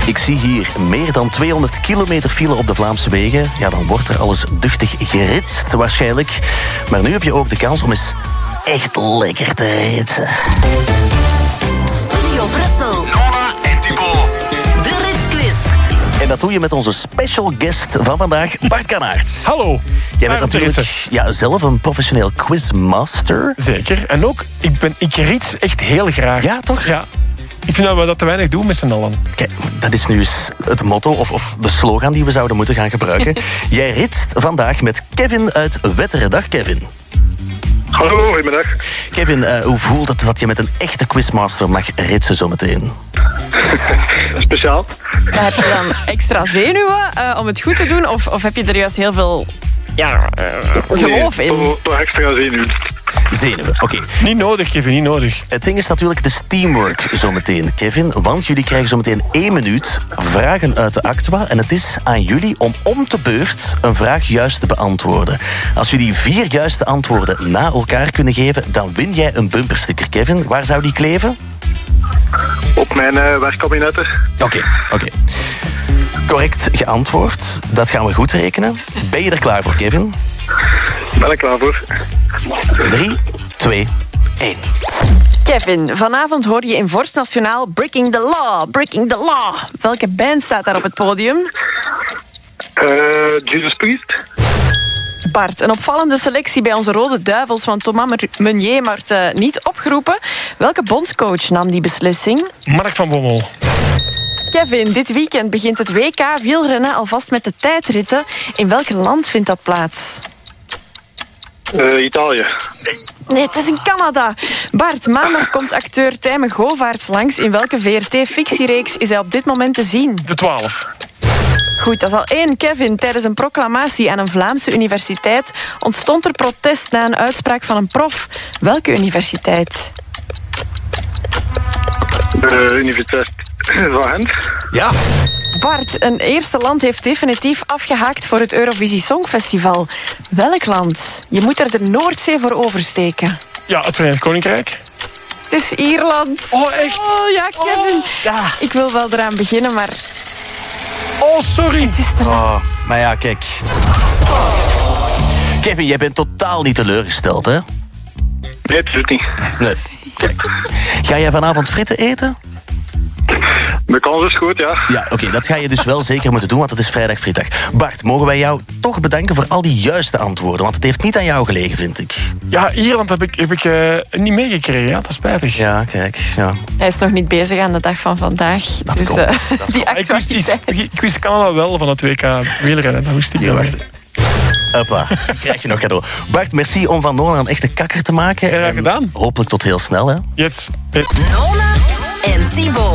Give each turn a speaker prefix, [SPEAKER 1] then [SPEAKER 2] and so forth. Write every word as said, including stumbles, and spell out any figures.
[SPEAKER 1] Ik zie hier meer dan tweehonderd kilometer file op de Vlaamse wegen. Ja, dan wordt er alles duchtig geritst waarschijnlijk. Maar nu heb je ook de kans om eens echt lekker te ritsen.
[SPEAKER 2] Studio Brussel.
[SPEAKER 3] Nona en Thibaut.
[SPEAKER 2] De Ritsquiz.
[SPEAKER 1] En dat doe je met onze special guest van vandaag, Bart Kanaerts.
[SPEAKER 4] Hallo.
[SPEAKER 1] Jij bent natuurlijk ja, zelf een professioneel quizmaster.
[SPEAKER 4] Zeker. En ook, ik, ben, ik rits echt heel graag.
[SPEAKER 1] Ja, toch?
[SPEAKER 4] Ja. Ik vind dat we dat te weinig doen met z'n allen.
[SPEAKER 1] Kijk, dat is nu eens het motto of, of de slogan die we zouden moeten gaan gebruiken. Jij ritst vandaag met Kevin uit Wetteren. Dag, Kevin.
[SPEAKER 5] Hallo, goedemiddag.
[SPEAKER 1] Kevin, uh, hoe voelt het dat je met een echte quizmaster mag ritsen zometeen?
[SPEAKER 5] Speciaal.
[SPEAKER 6] Maar heb je dan extra zenuwen uh, om het goed te doen? Of, of heb je er juist heel veel ja, uh, geloof in?
[SPEAKER 5] Nee, toch extra zenuwen.
[SPEAKER 1] Zenuwen, oké. Okay.
[SPEAKER 4] Niet nodig, Kevin, niet nodig.
[SPEAKER 1] Het ding is natuurlijk de teamwork zometeen, Kevin. Want jullie krijgen zometeen één minuut vragen uit de Actua. En het is aan jullie om om de beurt een vraag juist te beantwoorden. Als jullie vier juiste antwoorden na elkaar kunnen geven, dan win jij een bumpersticker. Kevin, waar zou die kleven?
[SPEAKER 5] Op mijn uh, werkkabinetten.
[SPEAKER 1] Oké, okay, oké. Okay. Correct geantwoord. Dat gaan we goed rekenen. Ben je er klaar voor, Kevin?
[SPEAKER 5] Ben ik klaar voor.
[SPEAKER 1] Drie, twee, één.
[SPEAKER 6] Kevin, vanavond hoor je in Vorst Nationaal Breaking the Law, Breaking the Law. Welke band staat daar op het podium?
[SPEAKER 5] Uh, Jesus Priest.
[SPEAKER 6] Bart, een opvallende selectie bij onze Rode Duivels, want Thomas Meunier wordt uh, niet opgeroepen. Welke bondscoach nam die beslissing?
[SPEAKER 4] Mark van Bommel.
[SPEAKER 6] Kevin, dit weekend begint het W K wielrennen alvast met de tijdritten. In welk land vindt dat plaats?
[SPEAKER 5] Uh, Italië.
[SPEAKER 6] Nee, het is in Canada. Bart, maandag komt acteur Tijmen Govaerts langs. In welke V R T-fictiereeks is hij op dit moment te zien?
[SPEAKER 4] De twaalf.
[SPEAKER 6] Goed, dat is al één. Kevin, tijdens een proclamatie aan een Vlaamse universiteit ontstond er protest na een uitspraak van een prof. Welke universiteit?
[SPEAKER 5] De Universiteit van Gent.
[SPEAKER 1] Ja.
[SPEAKER 6] Bart, een eerste land heeft definitief afgehaakt voor het Eurovisie Songfestival. Welk land? Je moet er de Noordzee voor oversteken.
[SPEAKER 4] Ja, het Verenigd Koninkrijk.
[SPEAKER 6] Het is Ierland.
[SPEAKER 4] Oh, echt?
[SPEAKER 6] Oh, ja, Kevin.
[SPEAKER 4] Oh,
[SPEAKER 1] ja.
[SPEAKER 6] Ik wil wel eraan beginnen, maar...
[SPEAKER 4] Oh, sorry.
[SPEAKER 6] Het is te laat.
[SPEAKER 1] Oh, maar ja, kijk. Kevin, jij bent totaal niet teleurgesteld, hè?
[SPEAKER 5] Nee, het is het niet.
[SPEAKER 1] Nee. Kijk. Ga jij vanavond fritten eten?
[SPEAKER 5] De kans is goed, ja.
[SPEAKER 1] Ja, oké, okay, dat ga je dus wel zeker moeten doen, want het is vrijdag frietdag. Bart, mogen wij jou toch bedanken voor al die juiste antwoorden? Want het heeft niet aan jou gelegen, vind ik.
[SPEAKER 4] Ja, Ierland heb ik, heb ik uh, niet meegekregen, ja, dat is spijtig.
[SPEAKER 1] Ja, kijk, ja.
[SPEAKER 6] Hij is nog niet bezig aan de dag van vandaag.
[SPEAKER 1] Dat
[SPEAKER 6] dus
[SPEAKER 1] komt,
[SPEAKER 6] uh,
[SPEAKER 1] dat
[SPEAKER 6] die
[SPEAKER 4] Ik wist, iets,
[SPEAKER 6] actualiteit.
[SPEAKER 4] ik wist Canada wel van het W K wielrennen, dat wist ik
[SPEAKER 1] Hier,
[SPEAKER 4] wel.
[SPEAKER 1] wacht. Hopla, krijg je nog cadeau. Bart, merci om van Nona een echte kakker te maken.
[SPEAKER 4] Graag gedaan.
[SPEAKER 1] Hopelijk tot heel snel, hè.
[SPEAKER 4] Yes.
[SPEAKER 2] Nona en Thibaut.